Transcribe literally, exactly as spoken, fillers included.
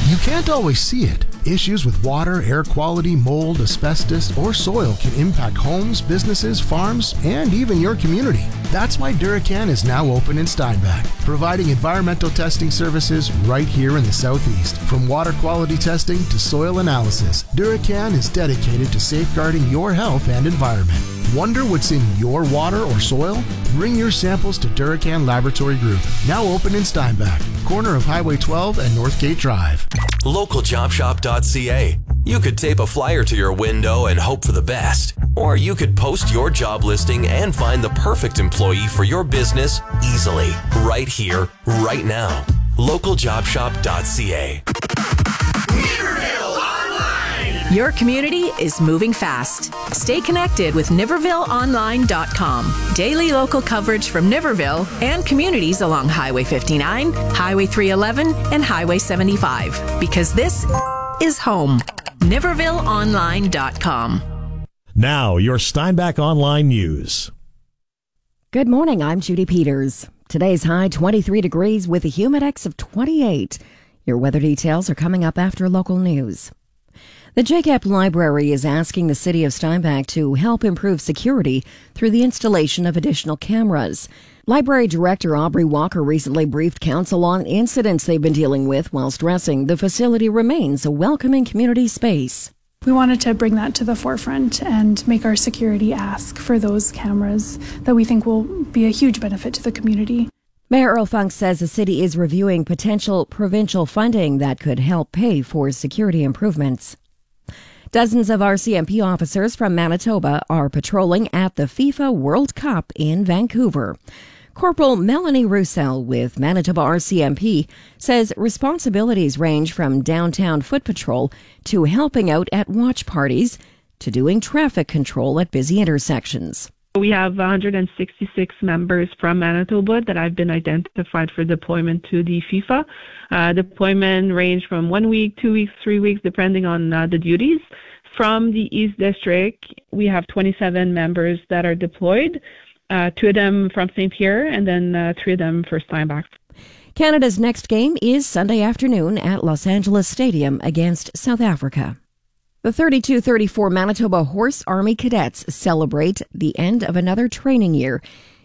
You can't always see it. Issues with water, air quality, mold, asbestos, or soil can impact homes, businesses, farms, and even your community. That's why Duracan is now open in Steinbach, providing environmental testing services right here in the Southeast. From water quality testing to soil analysis, Duracan is dedicated to safeguarding your health and environment. Wonder what's in your water or soil? Bring your samples to Duracan Laboratory Group, now open in Steinbach, corner of Highway twelve and Northgate Drive. local job shop dot c a. You could tape a flyer to your window and hope for the best. Or you could post your job listing and find the perfect employee for your business easily, right here, right now. local job shop dot c a. Your community is moving fast. Stay connected with Niverville Online dot com. Daily local coverage from Niverville and communities along Highway fifty-nine, Highway three eleven, and Highway seventy-five. Because this is home. Niverville Online dot com. Now, your Steinbach Online News. Good morning, I'm Judy Peters. Today's high twenty-three degrees with a humidex of twenty-eight. Your weather details are coming up after local news. The J C A P Library is asking the City of Steinbach to help improve security through the installation of additional cameras. Library Director Aubrey Walker recently briefed Council on incidents they've been dealing with while stressing the facility remains a welcoming community space. We wanted to bring that to the forefront and make our security ask for those cameras that we think will be a huge benefit to the community. Mayor Earl Funk says the city is reviewing potential provincial funding that could help pay for security improvements. Dozens of R C M P officers from Manitoba are patrolling at the FIFA World Cup in Vancouver. Corporal Melanie Roussel with Manitoba R C M P says responsibilities range from downtown foot patrol to helping out at watch parties to doing traffic control at busy intersections. We have one hundred sixty-six members from Manitoba that have been identified for deployment to the FIFA. Uh, deployment range from one week, two weeks, three weeks, depending on uh, the duties. From the East District, we have twenty-seven members that are deployed, uh, two of them from Saint Pierre, and then uh, three of them for Steinbach. Canada's next game is Sunday afternoon at Los Angeles Stadium against South Africa. The thirty-two thirty-four Manitoba Horse Army Cadets celebrate the end of another training year.